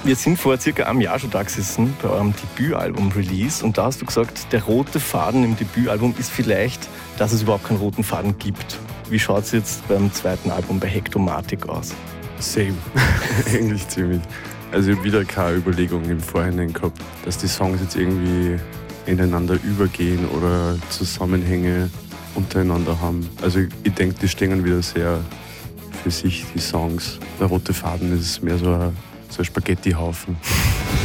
Wir sind vor circa einem Jahr schon da gesessen bei eurem Debütalbum-Release und da hast du gesagt, der rote Faden im Debütalbum ist vielleicht, dass es überhaupt keinen roten Faden gibt. Wie schaut es jetzt beim zweiten Album bei Hektomatik aus? Same, eigentlich ziemlich. Also ich habe wieder keine Überlegung im Vorhinein gehabt, dass die Songs jetzt irgendwie ineinander übergehen oder Zusammenhänge untereinander haben. Also ich denke, die stehen wieder sehr für sich, die Songs. Der rote Faden ist mehr so ein Spaghettihaufen.